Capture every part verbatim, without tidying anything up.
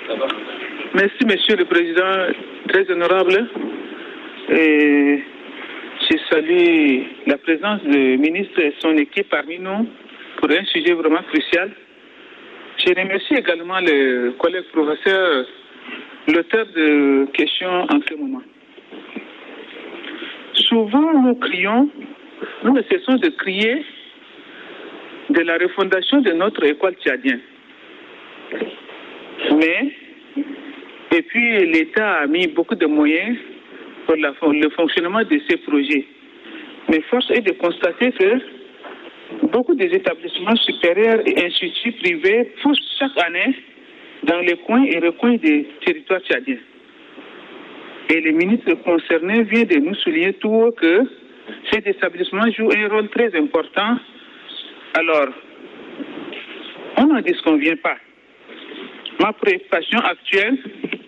Merci, Monsieur le Président, très honorable. Et je salue la présence du ministre et son équipe parmi nous pour un sujet vraiment crucial. Je remercie également le collègue professeur, l'auteur de questions en ce moment. Souvent, nous crions, nous ne cessons de crier de la refondation de notre école tchadienne. Mais, et puis l'État a mis beaucoup de moyens pour la, le fonctionnement de ces projets. Mais force est de constater que beaucoup des établissements supérieurs et instituts privés poussent chaque année dans les coins et recoins des territoires tchadiens. Et le ministre concerné vient de nous souligner tout haut que ces établissements jouent un rôle très important. Alors, on n'en disconvient pas. Ma préoccupation actuelle,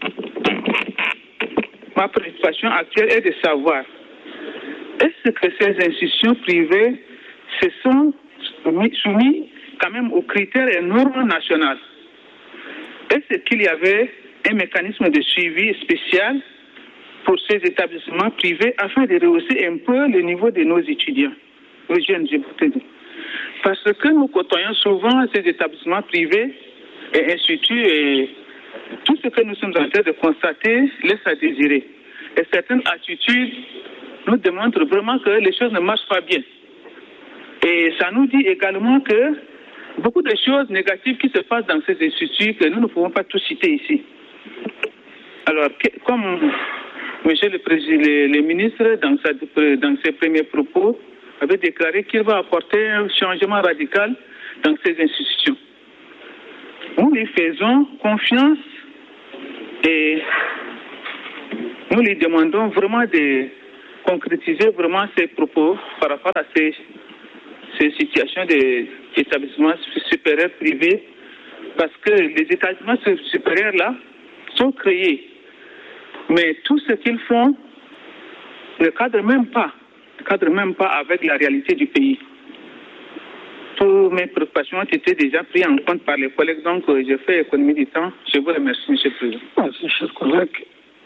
ma préoccupation actuelle est de savoir est-ce que ces institutions privées se sont soumises quand même aux critères et normes nationales? Est-ce qu'il y avait un mécanisme de suivi spécial pour ces établissements privés afin de rehausser un peu le niveau de nos étudiants, nos jeunes, je vous dis. Parce que nous côtoyons souvent ces établissements privés et instituts et tout ce que nous sommes en train de constater laisse à désirer. Et certaines attitudes nous démontrent vraiment que les choses ne marchent pas bien. Et ça nous dit également que beaucoup de choses négatives qui se passent dans ces instituts que nous ne pouvons pas tous citer ici. Alors, que, comme Monsieur le Président, le, le ministre, dans, sa, dans ses premiers propos, avait déclaré qu'il va apporter un changement radical dans ces institutions. Nous lui faisons confiance et nous lui demandons vraiment de concrétiser vraiment ses propos par rapport à ces, ces situations d'établissements supérieurs privés, parce que les établissements supérieurs là sont créés, mais tout ce qu'ils font ne cadre même pas, ne cadre même pas avec la réalité du pays. Toutes mes préoccupations ont été déjà prises en compte par les collègues, donc je fais économie du temps. Je vous remercie, Monsieur le Président. Merci, chers collègues.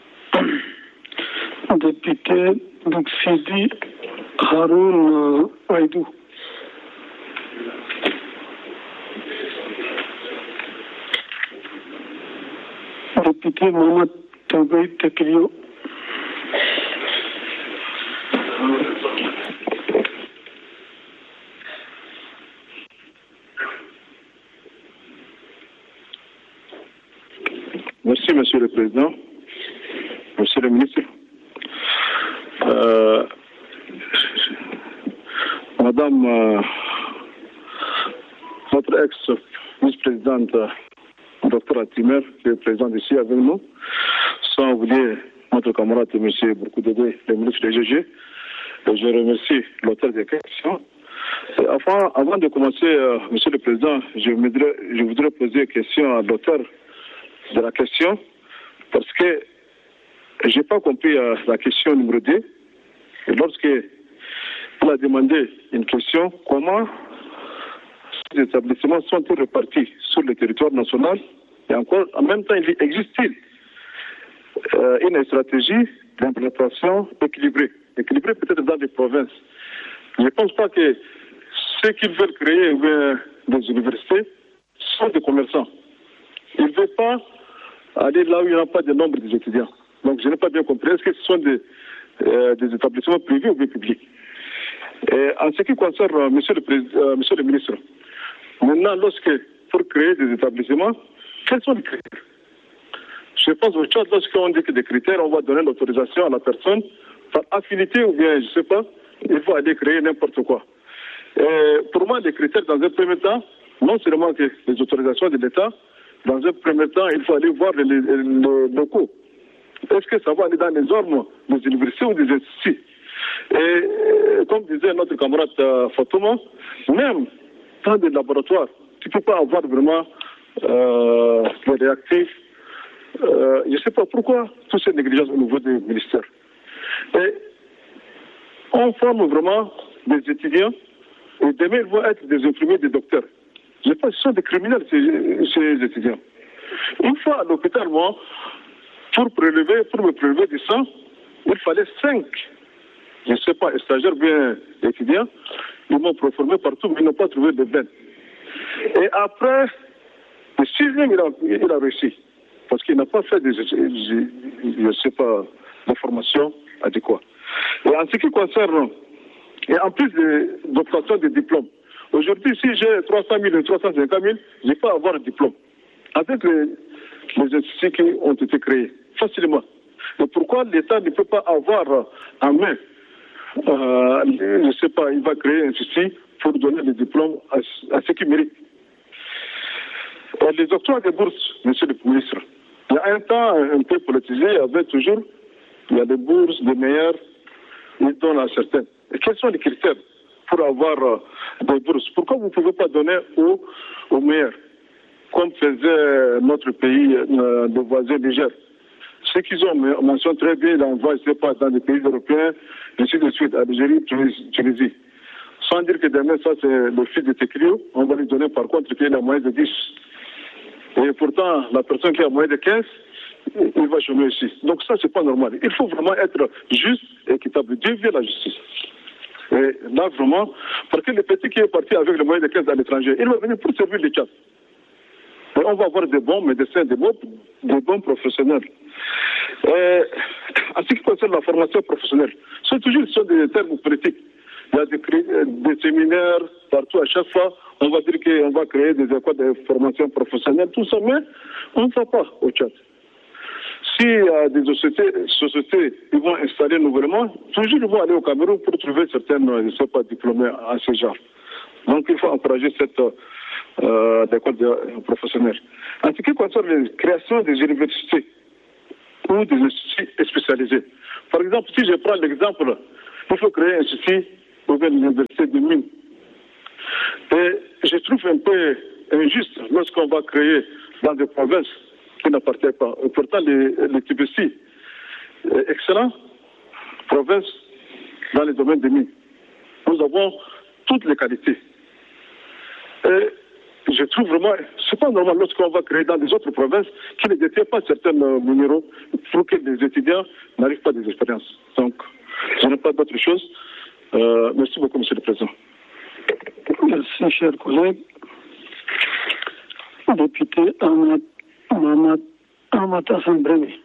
Député donc Sidi Haroun Aïdou. Député Mohamed Tabaï Tekrio. Merci, Monsieur le Président. Monsieur le ministre. Euh, Madame, euh, notre ex-vice-présidente, docteur Atimer, qui est présente ici avec nous, sans oublier notre camarade M. Bourkoudédé, le ministre des G G. Et je remercie l'auteur des questions. Et enfin, avant de commencer, euh, Monsieur le Président, je voudrais, je voudrais poser une question à l'auteur de la question, parce que je n'ai pas compris euh, la question numéro deux. Lorsqu'il a demandé une question, comment ces établissements sont-ils répartis sur le territoire national et encore, en même temps, il existe-t-il euh, une stratégie d'implantation équilibrée, équilibrée peut-être dans les provinces. Je ne pense pas que ceux qui veulent créer euh, des universités sont des commerçants. Ils ne veulent pas aller là où il n'y a pas de nombre d'étudiants. Donc je n'ai pas bien compris. Est-ce que ce sont des, euh, des établissements privés ou bien publics? Et en ce qui concerne, euh, monsieur, le euh, monsieur le ministre, maintenant, lorsque, pour créer des établissements, quels sont les critères? Je pense autre chose, lorsqu'on dit que des critères, on va donner l'autorisation à la personne par affinité ou bien, je ne sais pas, il faut aller créer n'importe quoi. Et pour moi, les critères, dans un premier temps, non seulement que les autorisations de l'État, dans un premier temps, il faut aller voir les, les, les locaux. Est-ce que ça va aller dans les normes des universités ou des instituts? Et comme disait notre camarade euh, Fatouma, même dans des laboratoires, tu ne peux pas avoir vraiment euh, des réactifs. Euh, je ne sais pas pourquoi toutes ces négligences au niveau du ministère. Et on forme vraiment des étudiants et demain ils vont être des infirmiers, des docteurs. Je pense que ce sont des criminels, ces, ces étudiants. Une fois à l'hôpital, moi, pour prélever, pour me prélever du sang, il fallait cinq, je ne sais pas, stagiaires bien étudiants. Ils m'ont proformé partout, mais ils n'ont pas trouvé de veine. Et après, le sixième, il a, il a réussi. Parce qu'il n'a pas fait des, je ne sais pas, de formation adéquate. Et en ce qui concerne, et en plus de l'obtention des diplômes, aujourd'hui, si j'ai trois cent mille ou trois cent cinquante mille, je peux avoir un diplôme. Avec les, les instituts qui ont été créés, facilement. Et pourquoi l'État ne peut pas avoir en main, euh, je ne sais pas, il va créer un institut pour donner les diplômes à, à ceux qui méritent. Et les octrois des bourses, monsieur le ministre, il y a un temps un peu politisé, il y avait toujours, il y a des bourses, des meilleures, ils donnent à certains. Et quels sont les critères pour avoir euh, des bourses? Pourquoi vous ne pouvez pas donner aux, aux meilleurs, comme faisait notre pays, euh, le voisin Niger? Ceux qu'ils ont mentionné très bien, ils l'envoient, je ne sais pas, dans les pays européens, ainsi de suite, Algérie, Tunisie. Sans dire que demain, ça c'est le fils de Tekrio, on va lui donner par contre qu'il a moyen de dix. Et pourtant, la personne qui a moyen de quinze, il va chômer ici. Donc ça, c'est pas normal. Il faut vraiment être juste et équitable. Dieu veut la justice. Et là, vraiment, parce que le petit qui est parti avec le moyen de quinze à l'étranger, il va venir pour servir les cas. Et on va avoir des bons médecins, des bons, des bons professionnels. Et en ce qui concerne la formation professionnelle, c'est toujours sur des termes politiques. Il y a des, des séminaires partout, à chaque fois, on va dire qu'on va créer des écoles de formation professionnelle, tout ça, mais on ne va pas au Tchad. Si euh, des sociétés, sociétés ils vont installer nouvellement, toujours ils vont aller au Cameroun pour trouver certaines, je ne sais pas, diplômés à ce genre. Donc il faut encourager cette euh, école de, professionnelle. En ce qui concerne la création des universités ou des instituts spécialisés, par exemple, si je prends l'exemple, il faut créer un institut pour l'université de Mines. Et je trouve un peu injuste lorsqu'on va créer dans des provinces qui n'appartiennent pas. Et pourtant, les, les Tibétis, excellent, province dans les domaines des mines. Nous avons toutes les qualités. Et je trouve vraiment, c'est pas normal lorsqu'on va créer dans des autres provinces qui ne détiennent pas certains minéraux pour que les étudiants n'arrivent pas des expériences. Donc, je n'ai pas d'autre chose. Euh, merci beaucoup, Monsieur le Président. Merci, chers collègues. Député Ahmad Ahmad Hassan Bremi.